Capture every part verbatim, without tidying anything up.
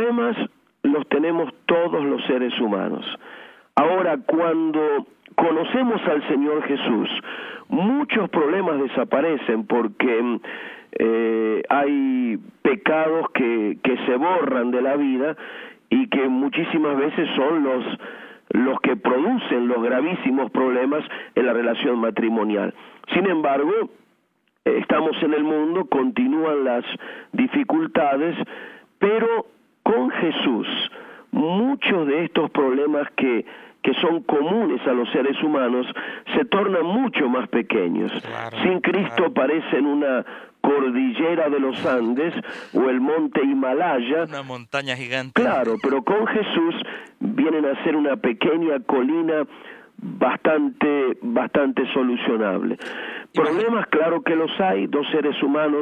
problemas los tenemos todos los seres humanos. Ahora, cuando conocemos al Señor Jesús, muchos problemas desaparecen porque eh, hay pecados que, que se borran de la vida y que muchísimas veces son los, los que producen los gravísimos problemas en la relación matrimonial. Sin embargo, estamos en el mundo, continúan las dificultades, pero con Jesús muchos de estos problemas que, que son comunes a los seres humanos se tornan mucho más pequeños. Claro, Sin Cristo claro. parecen una cordillera de los Andes o el monte Himalaya. Una montaña gigante. Claro, pero con Jesús vienen a ser una pequeña colina bastante, bastante solucionable. Problemas, claro que los hay. Dos seres humanos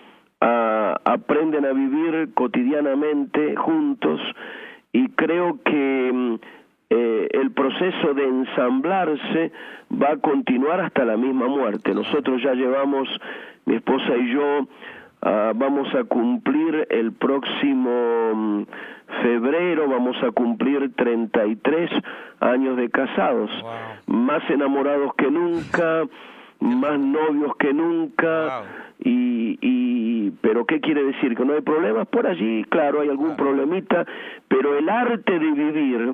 uh, aprenden a vivir cotidianamente juntos y creo que eh, el proceso de ensamblarse va a continuar hasta la misma muerte. Nosotros ya llevamos, mi esposa y yo, uh, vamos a cumplir el próximo um, febrero, vamos a cumplir treinta y tres años de casados. Wow. Más enamorados que nunca, más novios que nunca. Wow. Y, y pero ¿qué quiere decir? ¿Que no hay problemas? Por allí, claro, hay algún Claro. problemita, pero el arte de vivir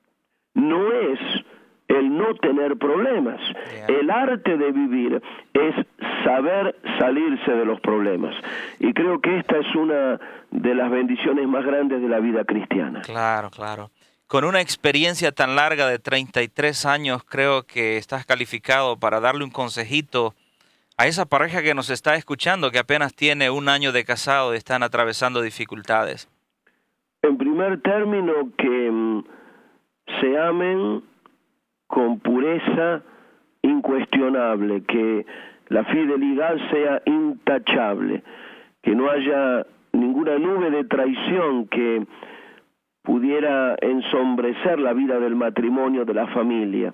no es el no tener problemas. Yeah. El arte de vivir es saber salirse de los problemas. Y creo que esta es una de las bendiciones más grandes de la vida cristiana. Claro, claro. Con una experiencia tan larga de treinta y tres años, creo que estás calificado para darle un consejito a esa pareja que nos está escuchando, que apenas tiene un año de casado y están atravesando dificultades. En primer término, que mm, se amen con pureza incuestionable, que la fidelidad sea intachable, que no haya ninguna nube de traición que pudiera ensombrecer la vida del matrimonio, de la familia,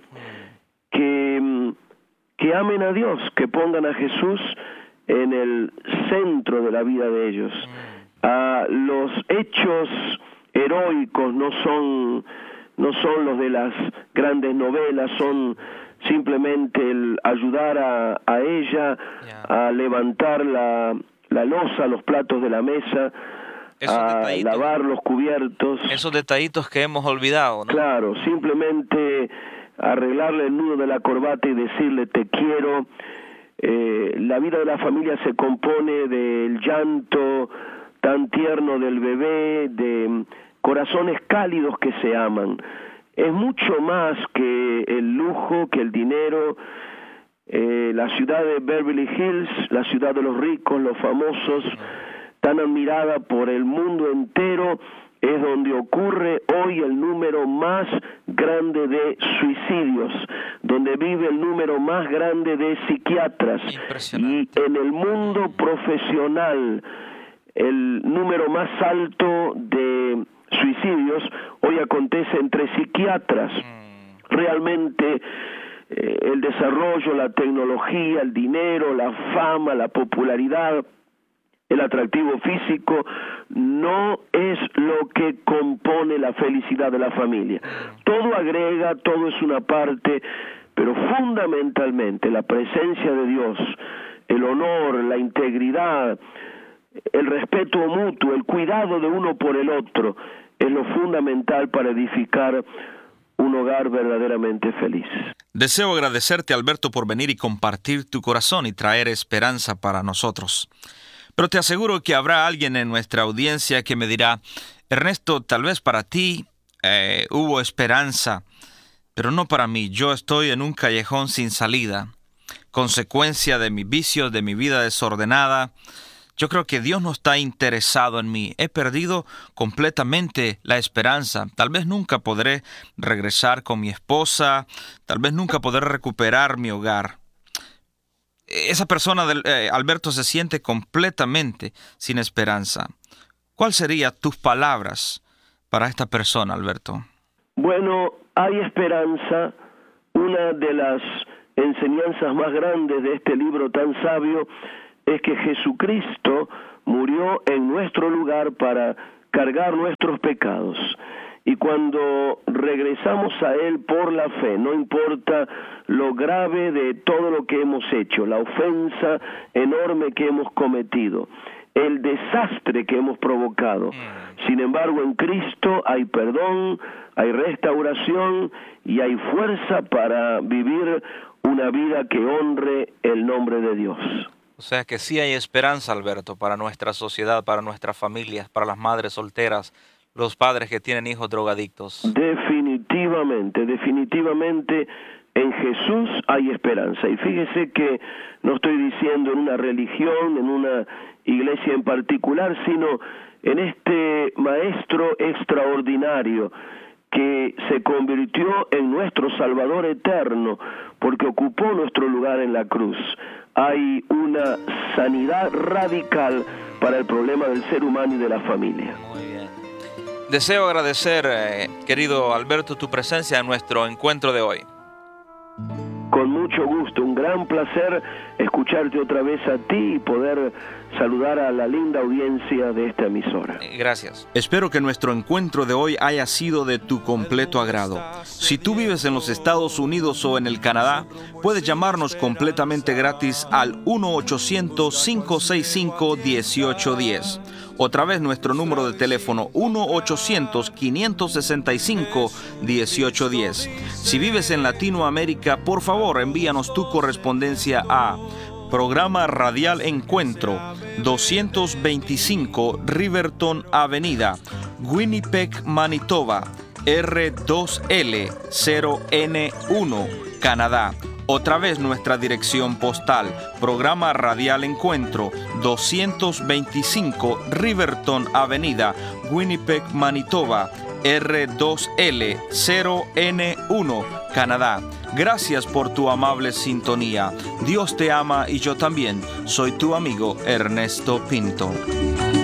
que, mm, que amen a Dios, que pongan a Jesús en el centro de la vida de ellos. Ah, los hechos heroicos no son no son los de las grandes novelas, son simplemente el ayudar a, a ella Yeah. a levantar la, la loza, los platos de la mesa, Esos a detallitos. lavar los cubiertos. Esos detallitos que hemos olvidado, ¿no? Claro, simplemente arreglarle el nudo de la corbata y decirle te quiero. Eh, la vida de la familia se compone del llanto tan tierno del bebé, de corazones cálidos que se aman. Es mucho más que el lujo, que el dinero. Eh, la ciudad de Beverly Hills, la ciudad de los ricos, los famosos, tan admirada por el mundo entero, es donde ocurre hoy el número más grande de suicidios, donde vive el número más grande de psiquiatras. Y Impresionante. en el mundo profesional, el número más alto de suicidios hoy acontece entre psiquiatras. Mm. Realmente eh, el desarrollo, la tecnología, el dinero, la fama, la popularidad, el atractivo físico no es lo que compone la felicidad de la familia. Todo agrega, todo es una parte, pero fundamentalmente la presencia de Dios, el honor, la integridad, el respeto mutuo, el cuidado de uno por el otro, es lo fundamental para edificar un hogar verdaderamente feliz. Deseo agradecerte, Alberto, por venir y compartir tu corazón y traer esperanza para nosotros. Pero te aseguro que habrá alguien en nuestra audiencia que me dirá, Ernesto, tal vez para ti eh, hubo esperanza, pero no para mí. Yo estoy en un callejón sin salida, consecuencia de mi vicio, de mi vida desordenada. Yo creo que Dios no está interesado en mí. He perdido completamente la esperanza. Tal vez nunca podré regresar con mi esposa. Tal vez nunca podré recuperar mi hogar. Esa persona, del, eh, Alberto, se siente completamente sin esperanza. ¿Cuáles serían tus palabras para esta persona, Alberto? Bueno, hay esperanza. Una de las enseñanzas más grandes de este libro tan sabio es que Jesucristo murió en nuestro lugar para cargar nuestros pecados. Y cuando regresamos a Él por la fe, no importa lo grave de todo lo que hemos hecho, la ofensa enorme que hemos cometido, el desastre que hemos provocado. Sin embargo, en Cristo hay perdón, hay restauración y hay fuerza para vivir una vida que honre el nombre de Dios. O sea que sí hay esperanza, Alberto, para nuestra sociedad, para nuestras familias, para las madres solteras, los padres que tienen hijos drogadictos. Definitivamente, definitivamente en Jesús hay esperanza. Y fíjese que no estoy diciendo en una religión, en una iglesia en particular, sino en este Maestro extraordinario que se convirtió en nuestro Salvador eterno porque ocupó nuestro lugar en la cruz. Hay una sanidad radical para el problema del ser humano y de la familia. Muy bien. Deseo agradecer, eh, querido Alberto, tu presencia en nuestro encuentro de hoy. Con mucho gusto, un gran placer escucharte otra vez a ti y poder saludar a la linda audiencia de esta emisora. Gracias. Espero que nuestro encuentro de hoy haya sido de tu completo agrado. Si tú vives en los Estados Unidos o en el Canadá, puedes llamarnos completamente gratis al uno ochocientos, cinco seis cinco, dieciocho diez. Otra vez nuestro número de teléfono uno ochocientos, quinientos sesenta y cinco, dieciocho diez. Si vives en Latinoamérica, por favor envíanos tu correspondencia a Programa Radial Encuentro, doscientos veinticinco Riverton Avenida, Winnipeg, Manitoba, R dos L cero N uno, Canadá. Otra vez nuestra dirección postal, Programa Radial Encuentro, doscientos veinticinco Riverton Avenida, Winnipeg, Manitoba, R dos L cero N uno, Canadá. Gracias por tu amable sintonía. Dios te ama y yo también. Soy tu amigo Ernesto Pinto.